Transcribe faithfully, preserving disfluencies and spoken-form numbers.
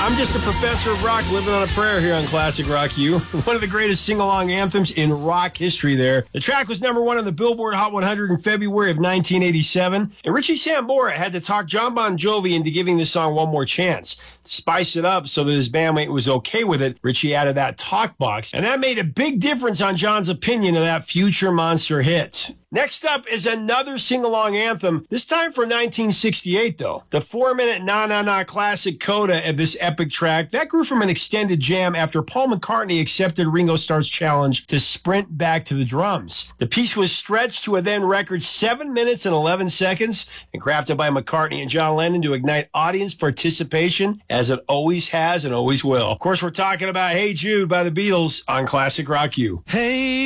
I'm just a professor of rock living on a prayer here on Classic Rock U. One of the greatest sing-along anthems in rock history there. The track was number one on the Billboard Hot one hundred in February of nineteen eighty-seven. And Richie Sambora had to talk John Bon Jovi into giving this song one more chance. To spice it up so that his bandmate was okay with it, Richie added that talk box. And that made a big difference on John's opinion of that future monster hit. Next up is another sing-along anthem, this time from nineteen sixty-eight, though. The four-minute na-na-na classic coda of this epic track, that grew from an extended jam after Paul McCartney accepted Ringo Starr's challenge to sprint back to the drums. The piece was stretched to a then record seven minutes and eleven seconds and crafted by McCartney and John Lennon to ignite audience participation, as it always has and always will. Of course, we're talking about Hey Jude by the Beatles on Classic Rock U. Hey